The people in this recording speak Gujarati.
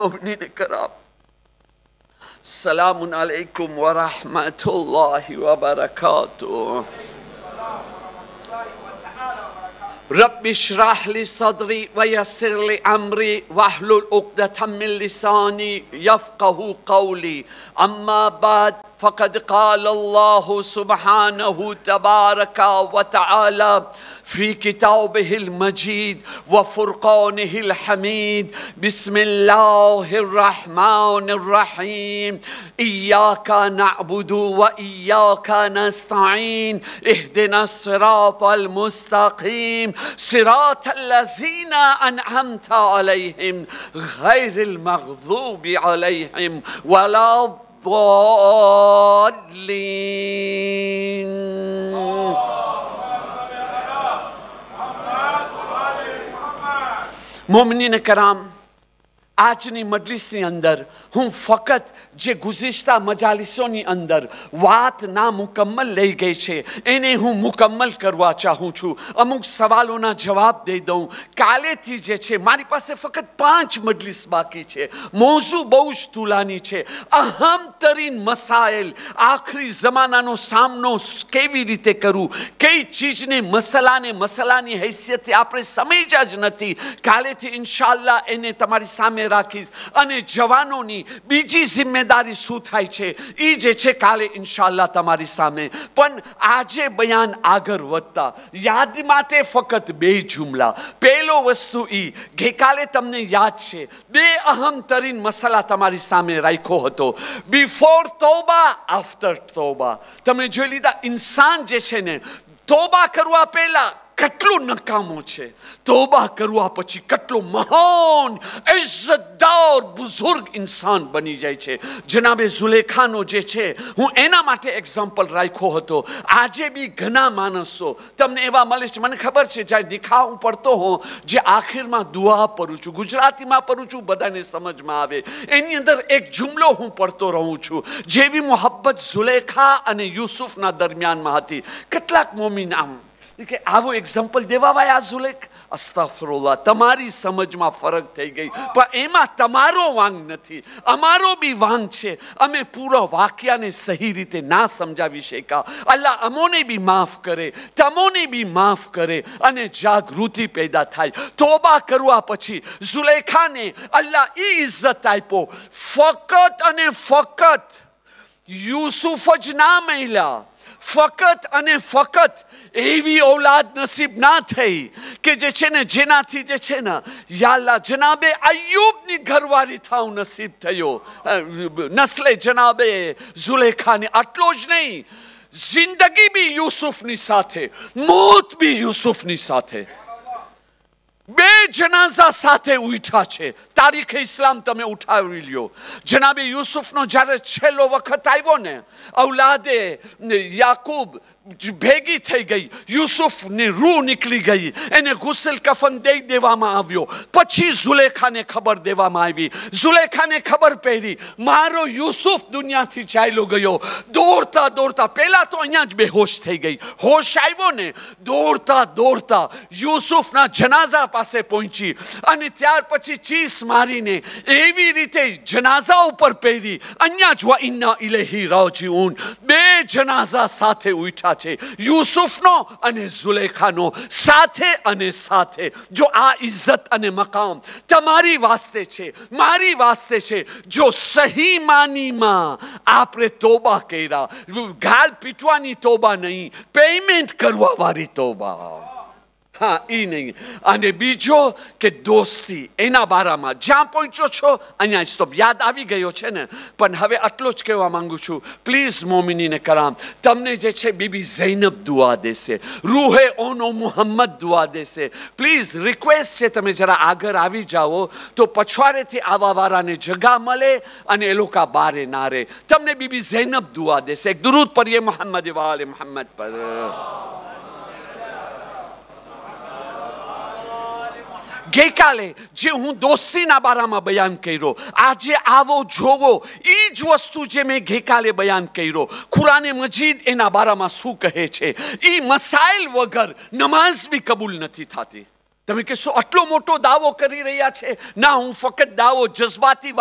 मुमिनीन कराम, सलामुन अलैकुम व रहमतुल्लाहि व बरकातुहू। रब्बि इश्रह ली सदरी व यस्सिर ली अमरी वहलुल उक़दतम मिन लिसानी यफ़क़हू क़ौली। अम्मा बाद फ़क़द क़ाल अल्लाहु सुब्हानहु तबारक व तआला फ़ी किताबिहिल मजीद व फ़ुरक़ानिहिल हमीद। बिस्मिल्लाहिर रहमानिर रहीम। इय्याका नअबुदु व इय्याका नस्तईन। इहदिनस सिरातल मुस्तक़ीम सिरातल लज़ीना अनअमता अलैहिम गैरिल मग़ज़ूबि अलैहिम वला ضالين। मोमिनीन कराम, આજની મજલિસની અંદર હું ફક્ત જે ગુઝિશ્તા મજાલિસોની અંદર વાત ના મુકમ્મલ લઈ ગઈ છે એને હું મુકમ્મલ કરવા ચાહું છું। અમુક સવાલોના જવાબ દઈ દઉં। કાલેથી જે છે મારી પાસે ફક્ત 5 મજલિસ બાકી છે। મૌઝૂ બહુ જ તુલાની છે। અહમ તરીન મસાઇલ, આખરી જમાનાનો સામનો કેવી રીતે કરવું, કઈ ચીજને મસલાની હૈસિયતથી આપણે સમજ્યા જ નથી। કાલેથી ઇન્શાઅલ્લાહ એને તમારી સામે રાખીશ અને જવાનોની બીજી જિમ્મેદારી શું થાય છે એ જે છે કાલે ઇન્શાઅલ્લાહ તમારી સામે। પણ આજે બયાન આગળ વધતા યાદ માટે ફક્ત 2 જુમલા। પહેલો વસ્તુ એ, ગઈકાલે તમને યાદ છે 2 અહમ તરીન મસલા તમારી સામે રાખ્યો હતો, બિફોર તૌબા, આફ્ટર તૌબા। તમે જોઈ લીધા ઇન્સાન જે છે ને તૌબા કરવા પહેલા કેટલો નકામો છે, તૌબા કરવા પછી કેટલો મહાન ઇજ્જતદાર બુઝુર્ગ ઇન્સાન બની જાય છે। જનાબે ઝુલેખાનો જે છે હું એના માટે એક્ઝામ્પલ રાખ્યો હતો। આજે બી ઘણા માણસો તમને એવા મળે છે, મને ખબર છે જ્યારે નિખાહ હું પડતો હોઉં જે આખિરમાં દુઆ પઢું છું, ગુજરાતીમાં પઢું છું, બધાને સમજમાં આવે, એની અંદર એક જુમલો હું પડતો રહું છું। જેવી મોહબ્બત ઝુલેખા અને યુસુફના દરમિયાનમાં હતી, કેટલાક મોમિન આમ કે આવો એક્ઝામ્પલ દેવાવાય આ ઝુલેખ, અસ્તાગફિરુલ્લાહ, તમારી સમજમાં ફરક થઈ ગઈ, પણ એમાં તમારો વાંક નથી, અમારો બી વાંક છે। અમે પૂરા વાક્યાને સહી રીતે ના સમજાવી શક્યા। અલ્લાહ અમોને બી માફ કરે, તમોને બી માફ કરે અને જાગૃતિ પેદા થાય। તોબા કરવા પછી ઝુલેખાને અલ્લાહ એ ઇજ્જત આપ્યો, ફકત અને ફકત યુસુફ જ ના મળ્યા, ફકત અને ફકત એવી ઔલાદ નસીબ ના થઈ કે જે છે ને જેનાથી જે છે ને યા અલ્લાહ જનાબે અય્યુબની ઘરવાળી થાવ નસીબ થયો, નસ્લે જનાબે ઝુલેખાની। આટલો જ નહીં, જિંદગી બી યુસુફની સાથે, મોત બી યુસુફની સાથે। 2 જનાઝા સાથે ઉઠ્યા છે। તારીખે ઇસ્લામ તમે ઉઠાવી લ્યો। જનાબે યુસુફનો જ્યારે છેલ્લો વખત આવ્યો ને, ઔલાદે યાકૂબ ભેગી થઈ ગઈ, યુસુફની રૂહ નીકળી ગઈ, એને ગુસલ કફન દઈ દેવામાં આવ્યો। પછી ઝુલેખાને ખબર દેવામાં આવી, ઝુલેખાને ખબર પડી મારો યુસુફ દુનિયાથી ચાલ્યો ગયો। દોડતા દોડતા પહેલા તો અહીંયા જ બેહોશ થઈ ગઈ, હોશ આવ્યો ને દોડતા દોડતા યુસુફના જનાઝા પાસે પહોંચી અને ત્યાર પછી ચીસ મારીને એવી રીતે જનાઝા ઉપર પહેરી, અહીંયા જ વ ઇન્ના ઇલૈહિ રાજીઉન। 2 જનાઝા સાથે ઉઠ્યા છે, યુસુફનો અને ઝુલેખાનો, સાથે અને સાથે। જો આ ઇજ્જત અને મકામ તમારી વાસ્તે છે, મારી વાસ્તે છે, જો સહી માનીમાં આપણે તોબા કર્યા, ગાલ પીટવાની તોબા નહીં, પેમેન્ટ કરવા વાળી તોબા। હા, એ નહીં। અને બીજો કે દોસ્તી, એના બારામાં જ્યાં પહોંચ્યો છો અહીંયા સ્ટોપ, યાદ આવી ગયો છે ને, પણ હવે આટલો જ કહેવા માંગુ છું, પ્લીઝ મોમિનીને કરામ, તમને જે છે બીબી ઝૈનબ દુઆ દેશે, રૂહે ઓનો મુહમ્મદ દુઆ દેશે। પ્લીઝ રિક્વેસ્ટ છે તમે જરા આગળ આવી જાઓ તો પછવાડેથી આવા વાળાને જગા મળે અને એ લોકો બારે ના રહે। તમને બીબી ઝૈનબ દુઆ દેશે। એક દુરૂદ પઢીએ મોહમ્મદ વાલે મોહમ્મદ પર। ગઈકાલે જે હું દોસ્તીના બારામાં બયાન કર્યો, આજે આવો જોવો એ જ વસ્તુ જે મેં ગઈકાલે બયાન કર્યો। કુરાને મજીદ એના બારામાં શું કહે છે, એ મસાઇલ વગર નમાઝ બી કબૂલ નથી થતી। તમે કહેશો આટલો મોટો દાવો કરી રહ્યા છે. ના, હું ફક્ત દાવો જજ્બાતી